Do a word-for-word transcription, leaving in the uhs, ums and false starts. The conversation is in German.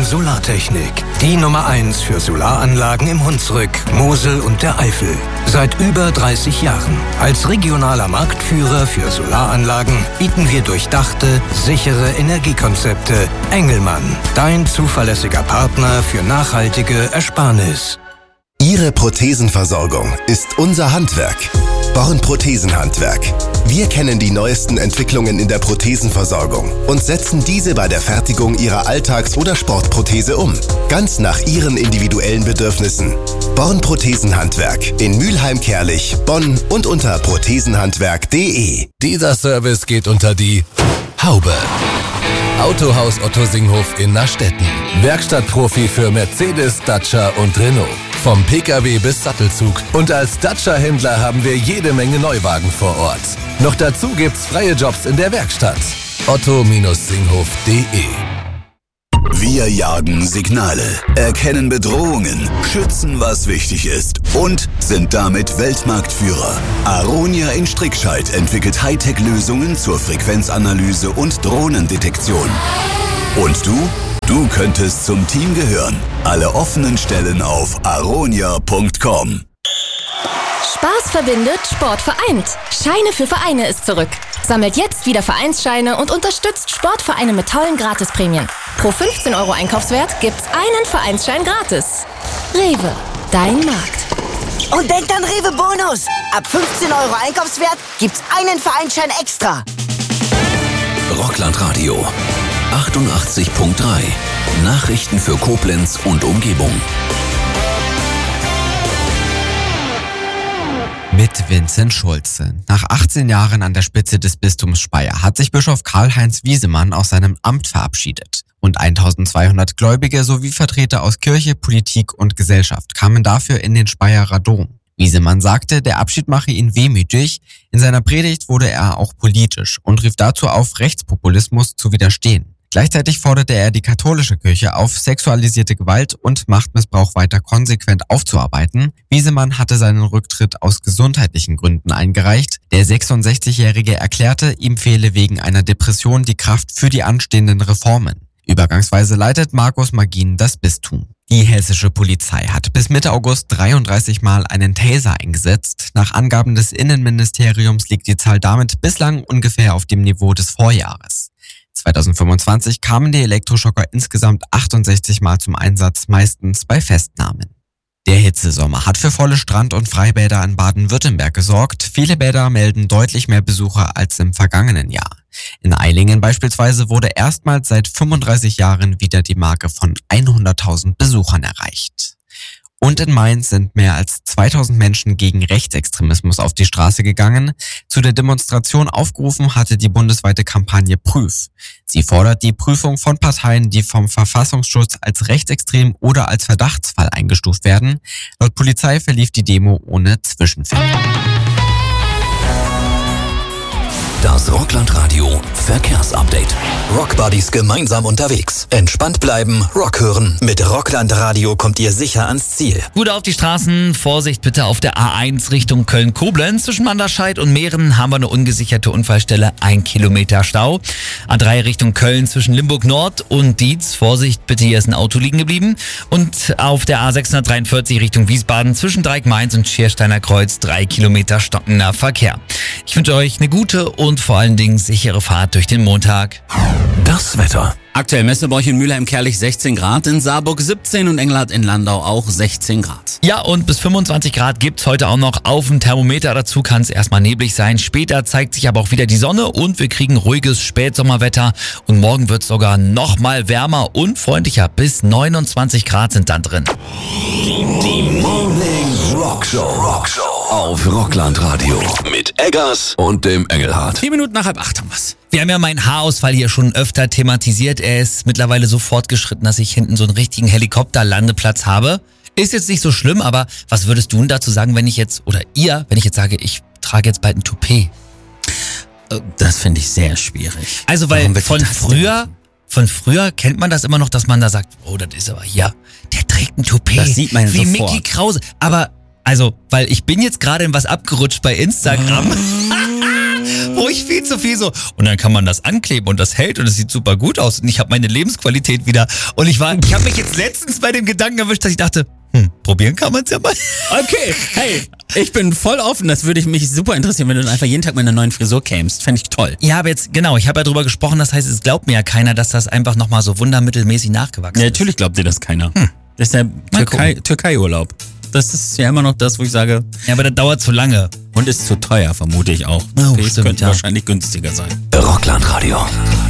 Solartechnik. Die Nummer eins für Solaranlagen im Hunsrück, Mosel und der Eifel. Seit über dreißig Jahren. Als regionaler Marktführer für Solaranlagen bieten wir durchdachte, sichere Energiekonzepte. Engelmann, dein zuverlässiger Partner für nachhaltige Ersparnis. Ihre Prothesenversorgung ist unser Handwerk. Born Prothesenhandwerk. Wir kennen die neuesten Entwicklungen in der Prothesenversorgung und setzen diese bei der Fertigung Ihrer Alltags- oder Sportprothese um. Ganz nach Ihren individuellen Bedürfnissen. Born Prothesenhandwerk in Mülheim-Kerlich, Bonn und unter prothesenhandwerk punkt de. Dieser Service geht unter die Haube. Autohaus Otto Singhof in Nastetten. Werkstattprofi für Mercedes, Dacia und Renault. Vom Pkw bis Sattelzug. Und als Dacia-Händler haben wir jede Menge Neuwagen vor Ort. Noch dazu gibt's freie Jobs in der Werkstatt. otto Singhof punkt de. Wir jagen Signale, erkennen Bedrohungen, schützen, was wichtig ist und sind damit Weltmarktführer. Aronia in Strickscheid entwickelt Hightech-Lösungen zur Frequenzanalyse und Drohnendetektion. Und du? Du könntest zum Team gehören. Alle offenen Stellen auf aronia punkt com. Spaß verbindet, Sport vereint. Scheine für Vereine ist zurück. Sammelt jetzt wieder Vereinsscheine und unterstützt Sportvereine mit tollen Gratisprämien. Pro fünfzehn Euro Einkaufswert gibt's einen Vereinsschein gratis. Rewe, dein Markt. Und denkt an Rewe Bonus. Ab fünfzehn Euro Einkaufswert gibt's einen Vereinsschein extra. Rockland Radio achtundachtzig Punkt drei. Nachrichten für Koblenz und Umgebung. Mit Vincent Schulze. Nach achtzehn Jahren an der Spitze des Bistums Speyer hat sich Bischof Karl-Heinz Wiesemann aus seinem Amt verabschiedet. Rund eintausendzweihundert Gläubige sowie Vertreter aus Kirche, Politik und Gesellschaft kamen dafür in den Speyerer Dom. Wiesemann sagte, der Abschied mache ihn wehmütig. In seiner Predigt wurde er auch politisch und rief dazu auf, Rechtspopulismus zu widerstehen. Gleichzeitig forderte er die katholische Kirche auf, sexualisierte Gewalt und Machtmissbrauch weiter konsequent aufzuarbeiten. Wiesemann hatte seinen Rücktritt aus gesundheitlichen Gründen eingereicht. Der sechsundsechzigjährige erklärte, ihm fehle wegen einer Depression die Kraft für die anstehenden Reformen. Übergangsweise leitet Markus Magin das Bistum. Die hessische Polizei hat bis Mitte August dreiunddreißig Mal einen Taser eingesetzt. Nach Angaben des Innenministeriums liegt die Zahl damit bislang ungefähr auf dem Niveau des Vorjahres. zweitausendfünfundzwanzig kamen die Elektroschocker insgesamt achtundsechzig Mal zum Einsatz, meistens bei Festnahmen. Der Hitzesommer hat für volle Strand- und Freibäder in Baden-Württemberg gesorgt. Viele Bäder melden deutlich mehr Besucher als im vergangenen Jahr. In Eilingen beispielsweise wurde erstmals seit fünfunddreißig Jahren wieder die Marke von hunderttausend Besuchern erreicht. Und in Mainz sind mehr als zweitausend Menschen gegen Rechtsextremismus auf die Straße gegangen. Zu der Demonstration aufgerufen hatte die bundesweite Kampagne Prüf. Sie fordert die Prüfung von Parteien, die vom Verfassungsschutz als rechtsextrem oder als Verdachtsfall eingestuft werden. Laut Polizei verlief die Demo ohne Zwischenfälle. Das Rockland Radio Verkehrsupdate. Rockbuddies gemeinsam unterwegs. Entspannt bleiben, Rock hören. Mit Rockland Radio kommt ihr sicher ans Ziel. Gut auf die Straßen. Vorsicht bitte auf der A eins Richtung Köln-Koblenz. Zwischen Manderscheid und Meeren haben wir eine ungesicherte Unfallstelle. Ein Kilometer Stau. A drei Richtung Köln zwischen Limburg Nord und Dietz. Vorsicht bitte, hier ist ein Auto liegen geblieben. Und auf der A sechshundertdreiundvierzig Richtung Wiesbaden zwischen Dreieck-Mainz und Schiersteiner Kreuz. Drei Kilometer stockender Verkehr. Ich wünsche euch eine gute und vor allen Dingen sichere Fahrt durch den Montag. Das Wetter. Aktuell messen bei euch in Mülheim-Kerlich sechzehn Grad, in Saarburg siebzehn und Engelhardt in Landau auch sechzehn Grad. Ja, und bis fünfundzwanzig Grad gibt's heute auch noch auf dem Thermometer. Dazu kann es erstmal neblig sein. Später zeigt sich aber auch wieder die Sonne und wir kriegen ruhiges Spätsommerwetter. Und morgen wird's sogar noch mal wärmer und freundlicher. Bis neunundzwanzig Grad sind dann drin. Die Morning Rockshow. Rockshow auf Rockland Radio mit Eggers und dem Engelhardt. Vier Minuten nach halb acht haben wir's. Wir haben ja meinen Haarausfall hier schon öfter thematisiert. Er ist mittlerweile so fortgeschritten, dass ich hinten so einen richtigen Helikopterlandeplatz habe. Ist jetzt nicht so schlimm, aber was würdest du denn dazu sagen, wenn ich jetzt, oder ihr, wenn ich jetzt sage, ich trage jetzt bald ein Toupet? Das finde ich sehr schwierig. Also, weil von früher, von früher kennt man das immer noch, dass man da sagt, oh, das ist aber hier, der trägt ein Toupet. Das sieht man wie sofort. Mickey Krause. Aber, also, weil ich bin jetzt gerade in was abgerutscht bei Instagram. Wo ich viel zu viel so. Und dann kann man das ankleben und das hält und es sieht super gut aus. Und ich habe meine Lebensqualität wieder. Und ich war, ich habe mich jetzt letztens bei dem Gedanken erwischt, dass ich dachte, hm, probieren kann man es ja mal. Okay, hey, ich bin voll offen. Das würde mich super interessieren, wenn du dann einfach jeden Tag mit einer neuen Frisur kämst. Fände ich toll. Ja, aber jetzt, genau, ich habe ja drüber gesprochen, das heißt, es glaubt mir ja keiner, dass das einfach nochmal so wundermittelmäßig nachgewachsen Ja, ist. natürlich glaubt dir das keiner. Hm. Das ist der Türkei, Türkei-Urlaub. Das ist ja immer noch das, wo ich sage... Ja, aber das dauert zu lange. Und ist zu teuer, vermute ich auch. Oh, das stimmt, könnte ja. wahrscheinlich günstiger sein. Rockland Radio.